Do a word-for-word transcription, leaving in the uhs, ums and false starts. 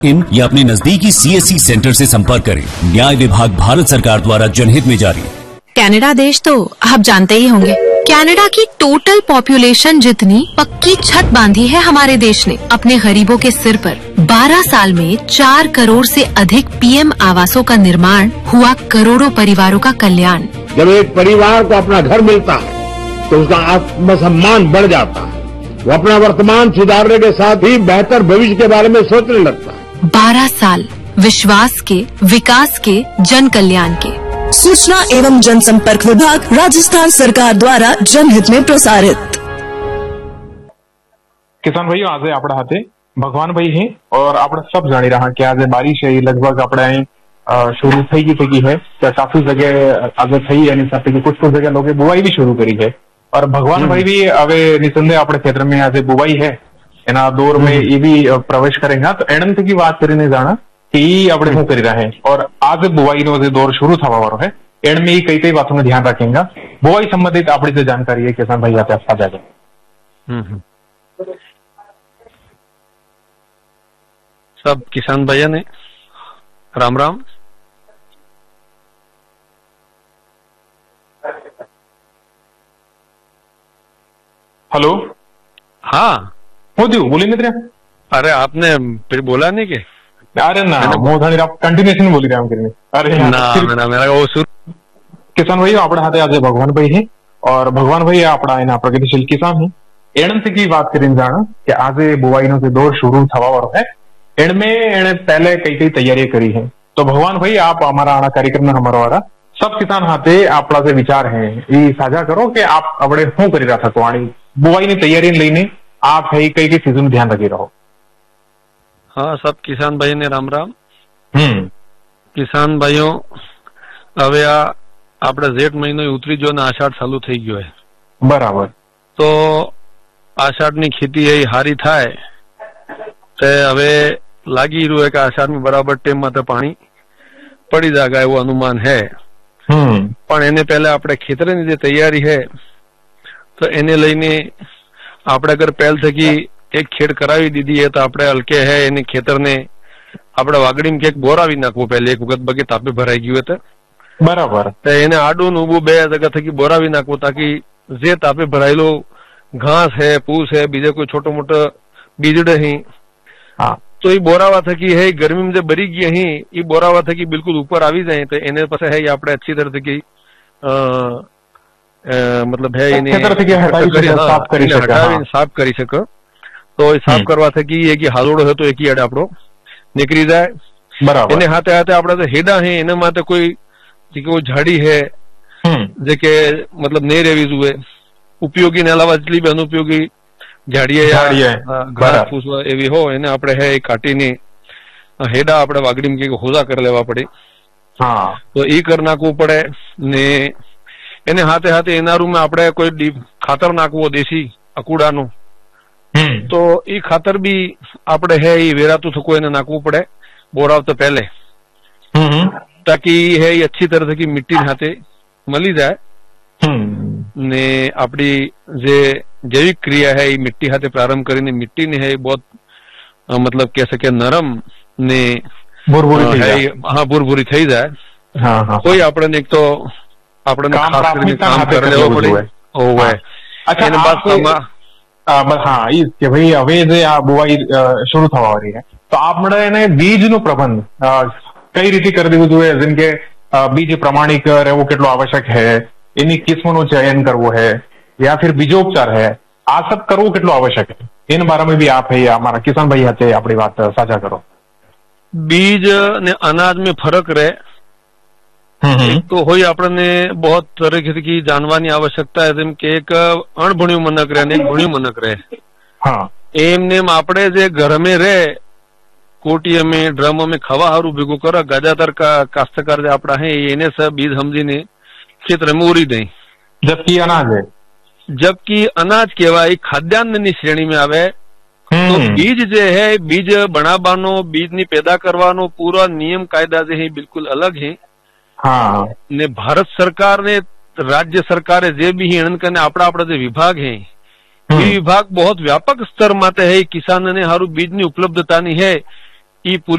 इन या अपने नजदीकी सीएससी सेंटर से संपर्क करें। न्याय विभाग भारत सरकार द्वारा जनहित में जारी। कनाडा देश तो आप जानते ही होंगे। कनाडा की टोटल पॉपुलेशन जितनी पक्की छत बांधी है हमारे देश ने अपने गरीबों के सिर पर। बारह साल में चार करोड़ से अधिक पीएम आवासों का निर्माण हुआ, करोड़ों परिवारों का कल्याण। जब एक परिवार को अपना घर मिलता है तो उसका आत्मसम्मान बढ़ जाता है, वो अपना वर्तमान सुधारने के साथ ही बेहतर भविष्य के बारे में सोचने लगता है। बारह साल विश्वास के, विकास के, जन कल्याण के। सूचना एवं जनसंपर्क विभाग राजस्थान सरकार द्वारा जनहित में प्रसारित। किसान भाइयों, आज आपड़ा हाथे भगवान भाई है और આપણે सब જાણી રહ્યા કે આજે બારિશ है लगभग આપણે અહીં शुरू થઈ ગઈ થઈ है, काफी जगह आगे થઈ એની સાથે कुछ कुछ जगह लोगे बुवाई भी शुरू करी है और भगवान भाई भी હવે નિસંદેહ આપણે ખેતર में આજે बुवाई है એના દોર में ये भी प्रवेश करेगा। तो एणम की बात કરીને जाना कि ई આપણે શું કરી રહ્યા है और आज बुवाई નો જે દોર शुरू થવા વાળો है એણ में कई कई बातों में ध्यान रखेगा। बुवाई संबंधित આપણી જે जानकारी है किसान भाई आप साझा करें। सब किसान भैया ने राम राम। हेलो, हाँ हो दियो बोली मित्र। अरे आपने फिर बोला नहीं के? अरे ना मोधानी आप कंटिन्यूएशन बोली रहे हम। अरे ना मेरा मेरा वो शुरू। किसान भाई આપણા હાથે આજે ભગવાન ભાઈ है और भगवान भाई આપણા એના પ્રગતિશીલ કિસાન है। એણમ की बात કરીને जाना कि आज बुवाई नो दौर शुरू थवा वाળો है, इनमें एने पहले कई कई तैयारी करी है। तो भगवान भाई आप हमारा आना कार्यक्रम में हमारा वाला सब किसान हाथे आपड़ा से विचार है ये साझा करो कि आप अपने शू करी रहा था वाणी बुवाई ની तैयारी લઈને आप है कई कई चीजों ध्यान रखी रहो। हाँ, सब किसान भाई ने राम राम। हम्म किसान भाइयों, હવે આ આપણે જેઠ મહિનો ઉતરી ગયો ને આષાઢ ચાલુ થઈ ગયો है। બરાબર। તો આષાઢની ખેતી એ હારી થાય તે હવે લાગી રહ્યું है कि आषाढ़ में बराबर टेम माते पानी पड़ी जाएगा एवं अनुमान है। पण एने पहले आपणे खेतरनी जे तैयारी है तो एने लईने आपणे अगर पहल थकी एक खेड करावी दीधी है तो आपणे हलके है एने खेतरने आपणे वागड़ी में केक बोरावी नाखवो पहले एक वखत बगे तापे भराई गयुं है तो बराबर। तो एने आडू ने ऊबू बे जगह थकी बोरावी नाखवो ताकि जे तापे भरायेलो घास है, पूस है, बीजे कोई छोटो मोटो बीजड़े ही हाँ तो ये बोरावा थकी है गर्मी में जो बरी गई है ये बोरावा थकी बिल्कुल ऊपर आवी जाए तो एने पास है आपने अच्छी तरह से मतलब है इन्हें साफ करी सके साफ करी सके। तो साफ करवा थकी ये कि हालोड़ो है तो एक ही अड़े आपड़ो निकली जाए। बराबर। एने हाथे हाथे आपड़ा जो हेडा है एने माते कोई जो झाड़ी है जेके मतलब नहीं रेवी जुए उपयोगी ने अलावा जितनी भी अनुपयोगी झाड़िया घास फूस एवी हो एने आपणे है काटीने हेडा आपणे वागड़ी में होजा कर लेवा पड़े। हाँ तो ई कर नाखवू पड़े ने एने हाथे हाथे एनारू में आपणे कोई खातर नाखवो देसी अकूड़ानो तो ई खातर भी आपणे है ई वेरातू थको एने नाखवू पड़े बोराव तो पहले ताकि है ये अच्छी तरह की मिट्टी हाथे मली जाए ने आपड़ी जे जैविक क्रिया है ये मिट्टी हाथे प्रारंभ करीने मिट्टी ने है बहुत मतलब कह सके नरम ने बुरबुरी है। हाँ, बुरबुरी थई जाए। हाँ हाँ कोई आपने एक तो आपने खास करके काम कर लेવો પડે ઓવે। अच्छा एने बाद समा हाँ ई के भाई હવે જે આ बुवाई शुरू થવા વાળી है तो આપણે એને બીજનો પ્રબંધ કઈ રીતે કરી દેવું જોઈએ જેમ કે બીજ પ્રમાણિક રહેવું કેટલું આવશ્યક है, એની કિસ્મોનું ચયન કરવું है या फिर बीजोपचार है आ सब करવું કેટલું आवश्यक है इन बारे में भी आप है हमारा किसान भाई हाथे अपनी बात साझा करो। बीज ने अनाज में फर्क रहे एक तो होई आपने बहुत तरह की जानवानी आवश्यकता है जेम के एक अणभण्यु मनक रहे एक भण्यु मनक रहे। हाँ एम नेम आपणे जे घर में रहे कोटिया में ड्रम में खवा हारू भेगू कर ज्यादातर का कास्तकार जे आपड़ा है एने सब बीज समझीने खेतर में उरी दें। जबकि अनाज है जबकि अनाज केवाय खाद्यान्न श्रेणी में आवे। तो बीज जे है बीज बनावानो बीज नी पैदा करवानो पूरा नियम कायदा जे है बिल्कुल अलग है। हाँ ने भारत सरकार ने राज्य सरकार जे भी है इनकने आपड़ा आपड़ा जे विभाग है ये विभाग बहुत व्यापक स्तर माते है किसान ने हारू बीज नी उपलब्धता नी है ઈ પૂરી